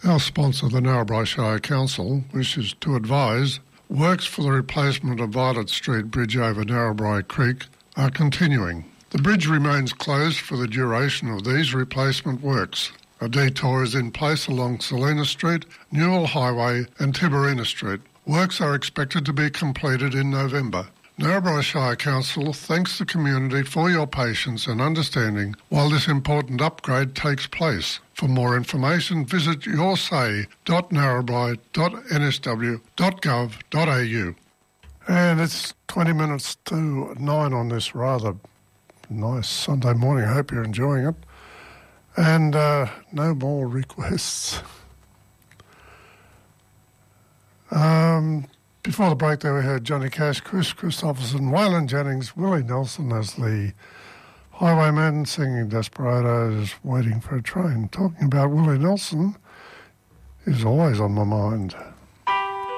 Our sponsor, the Narrabri Shire Council, wishes to advise works for the replacement of Violet Street Bridge over Narrabri Creek are continuing. The bridge remains closed for the duration of these replacement works. A detour is in place along Selina Street, Newell Highway and Tiberina Street. Works are expected to be completed in November. Narrabri Shire Council thanks the community for your patience and understanding while this important upgrade takes place. For more information, visit yoursay.narrabri.nsw.gov.au. And it's 20 minutes to 9 on this rather nice Sunday morning. I hope you're enjoying it. And no more requests. Before the break there we had Johnny Cash, Chris Christopherson, Waylon Jennings, Willie Nelson as the highwayman singing Desperados, Waiting for a Train. Talking about Willie Nelson is always on my mind.